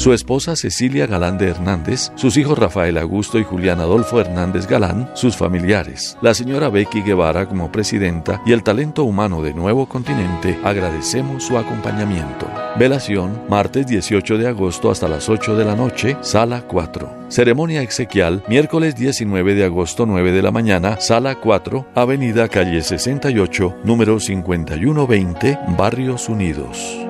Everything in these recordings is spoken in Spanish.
su esposa Cecilia Galán de Hernández, sus hijos Rafael Augusto y Julián Adolfo Hernández Galán, sus familiares, la señora Becky Guevara como presidenta y el talento humano de Nuevo Continente, agradecemos su acompañamiento. Velación, martes 18 de agosto hasta las 8 de la noche, sala 4. Ceremonia exequial, miércoles 19 de agosto, 9 de la mañana, sala 4, avenida calle 68, número 5120, Barrios Unidos.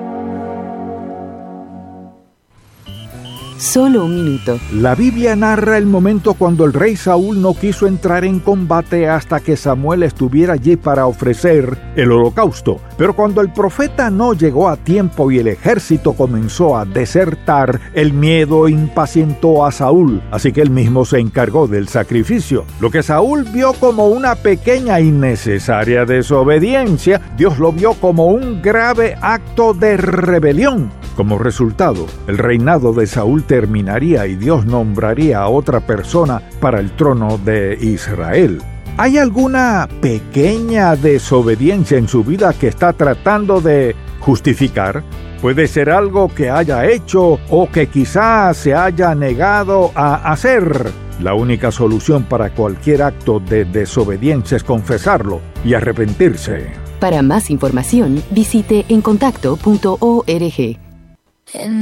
Solo un minuto. La Biblia narra el momento cuando el rey Saúl no quiso entrar en combate hasta que Samuel estuviera allí para ofrecer el holocausto. Pero cuando el profeta no llegó a tiempo y el ejército comenzó a desertar, el miedo impacientó a Saúl, así que él mismo se encargó del sacrificio. Lo que Saúl vio como una pequeña y necesaria desobediencia, Dios lo vio como un grave acto de rebelión. Como resultado, el reinado de Saúl terminaría y Dios nombraría a otra persona para el trono de Israel. ¿Hay alguna pequeña desobediencia en su vida que está tratando de justificar? Puede ser algo que haya hecho o que quizás se haya negado a hacer. La única solución para cualquier acto de desobediencia es confesarlo y arrepentirse. Para más información, visite encontacto.org.